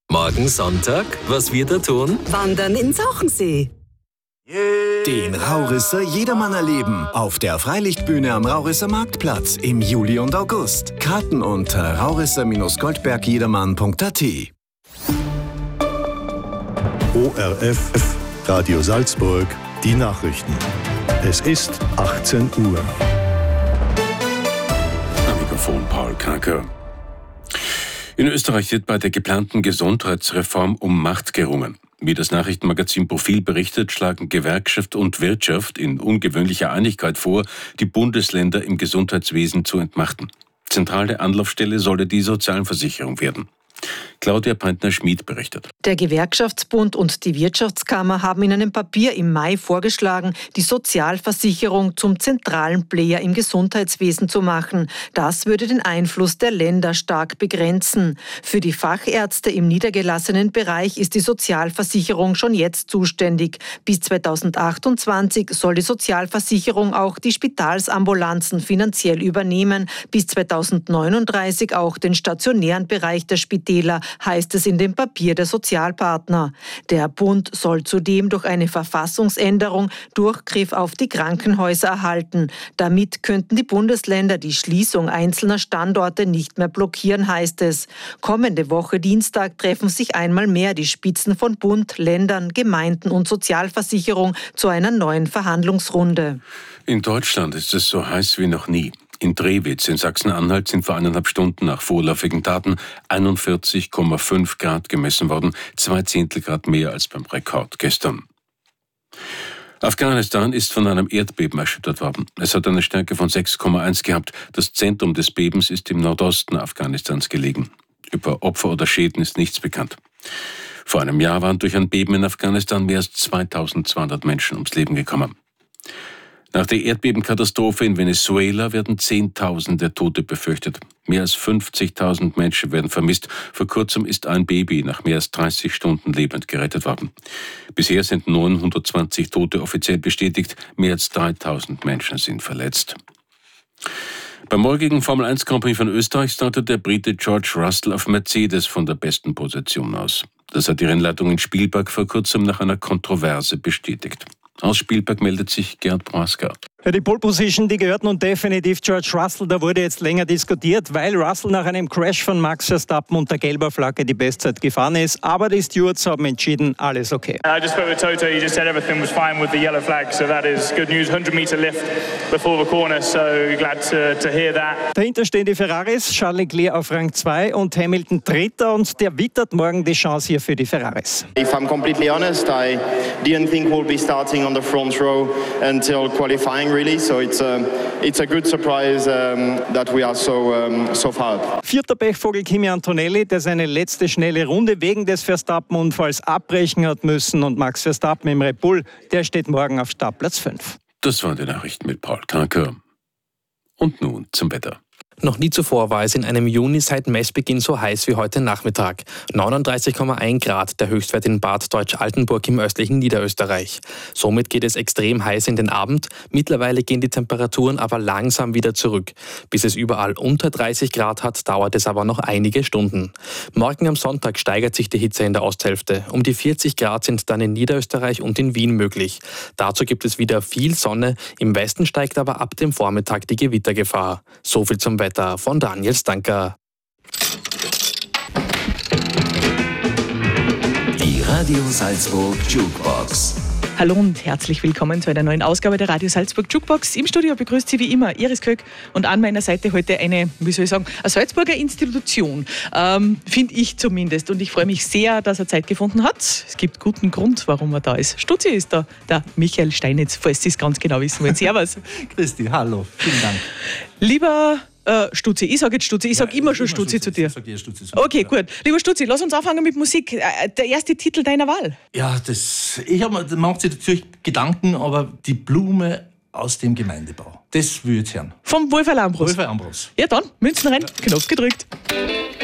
Morgen Sonntag, was wir da tun? Wandern in Sauchensee. Den Raurisser jedermann erleben auf der Freilichtbühne am Raurisser Marktplatz im Juli und August. Karten unter raurisser-goldbergjedermann.at. ORF Radio Salzburg, die Nachrichten. Es ist 18 Uhr. Am Mikrofon Paul Kaker. In Österreich wird bei der geplanten Gesundheitsreform um Macht gerungen. Wie das Nachrichtenmagazin Profil berichtet, schlagen Gewerkschaft und Wirtschaft in ungewöhnlicher Einigkeit vor, die Bundesländer im Gesundheitswesen zu entmachten. Zentrale Anlaufstelle solle die Sozialversicherung werden. Claudia Peintner-Schmid berichtet. Der Gewerkschaftsbund und die Wirtschaftskammer haben in einem Papier im Mai vorgeschlagen, die Sozialversicherung zum zentralen Player im Gesundheitswesen zu machen. Das würde den Einfluss der Länder stark begrenzen. Für die Fachärzte im niedergelassenen Bereich ist die Sozialversicherung schon jetzt zuständig. Bis 2028 soll die Sozialversicherung auch die Spitalsambulanzen finanziell übernehmen. Bis 2039 auch den stationären Bereich der Spitäler, heißt es in dem Papier der Sozialpartner. Der Bund soll zudem durch eine Verfassungsänderung Durchgriff auf die Krankenhäuser erhalten. Damit könnten die Bundesländer die Schließung einzelner Standorte nicht mehr blockieren, heißt es. Kommende Woche Dienstag treffen sich einmal mehr die Spitzen von Bund, Ländern, Gemeinden und Sozialversicherung zu einer neuen Verhandlungsrunde. In Deutschland ist es so heiß wie noch nie. In Drewitz in Sachsen-Anhalt sind vor 1,5 Stunden nach vorläufigen Daten 41,5 Grad gemessen worden, 2/10 Grad mehr als beim Rekord gestern. Afghanistan ist von einem Erdbeben erschüttert worden. Es hat eine Stärke von 6,1 gehabt. Das Zentrum des Bebens ist im Nordosten Afghanistans gelegen. Über Opfer oder Schäden ist nichts bekannt. Vor einem Jahr waren durch ein Beben in Afghanistan mehr als 2200 Menschen ums Leben gekommen. Nach der Erdbebenkatastrophe in Venezuela werden Zehntausende Tote befürchtet. Mehr als 50.000 Menschen werden vermisst. Vor kurzem ist ein Baby nach mehr als 30 Stunden lebend gerettet worden. Bisher sind 920 Tote offiziell bestätigt. Mehr als 3.000 Menschen sind verletzt. Beim morgigen Formel 1 Grand Prix von Österreich startet der Brite George Russell auf Mercedes von der besten Position aus. Das hat die Rennleitung in Spielberg vor kurzem nach einer Kontroverse bestätigt. Aus Spielberg meldet sich Gerd Prohaska. Ja, die Pole Position, die gehört nun definitiv George Russell. Da wurde jetzt länger diskutiert, weil Russell nach einem Crash von Max Verstappen unter gelber Flagge die Bestzeit gefahren ist. Aber die Stewards haben entschieden, alles okay. I just spoke with Toto. He just said everything was fine with the yellow flag, so that is good news. 100-meter lift before the corner, so glad to hear that. Dahinter stehen die Ferraris, Charles Leclerc auf Rang 2 und Hamilton Dritter, und der wittert morgen die Chance hier für die Ferraris. If I'm completely honest, I didn't think we'll be starting on the front row until qualifying. Really, so it's a good surprise that we are so far. Vierter Pechvogel Kimi Antonelli, der seine letzte schnelle Runde wegen des Verstappen-Unfalls abbrechen hat müssen, und Max Verstappen im Red Bull, der steht morgen auf Startplatz 5. Das waren die Nachrichten mit Paul Kaker. Und nun zum Wetter. Noch nie zuvor war es in einem Juni seit Messbeginn so heiß wie heute Nachmittag. 39,1 Grad, der Höchstwert in Bad Deutsch-Altenburg im östlichen Niederösterreich. Somit geht es extrem heiß in den Abend. Mittlerweile gehen die Temperaturen aber langsam wieder zurück. Bis es überall unter 30 Grad hat, dauert es aber noch einige Stunden. Morgen am Sonntag steigert sich die Hitze in der Osthälfte. Um die 40 Grad sind dann in Niederösterreich und in Wien möglich. Dazu gibt es wieder viel Sonne. Im Westen steigt aber ab dem Vormittag die Gewittergefahr. So viel zum Wetter von Daniel Stanker. Die Radio Salzburg Jukebox. Hallo und herzlich willkommen zu einer neuen Ausgabe der Radio Salzburg Jukebox. Im Studio begrüßt Sie wie immer Iris Köck und an meiner Seite heute eine Salzburger Institution, finde ich zumindest. Und ich freue mich sehr, dass er Zeit gefunden hat. Es gibt guten Grund, warum er da ist. Stutzi ist da, der Michael Steinitz, falls Sie es ganz genau wissen wollen. Servus. Christi, hallo, vielen Dank. Lieber Stutzi, ich sage jetzt Stutzi, ich sage immer schon Stutzi zu dir. Ich sage Stutzi zu dir. Okay, gut. Lieber Stutzi, lass uns anfangen mit Musik. Der erste Titel deiner Wahl. Ja, macht sich natürlich Gedanken, aber die Blume aus dem Gemeindebau, das würde ich hören. Vom Wolfgang Ambros. Wolfgang Ambros. Ja dann, Münzen rein, Knopf gedrückt.